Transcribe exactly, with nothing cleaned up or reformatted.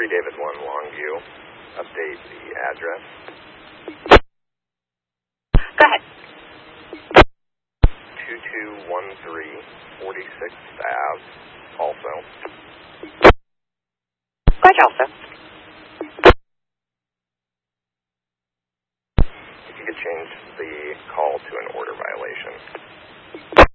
three David one Longview. Update the address. Go ahead. two two one three forty-sixth Ave, also. Go ahead, also. If you could change the call to an order violation.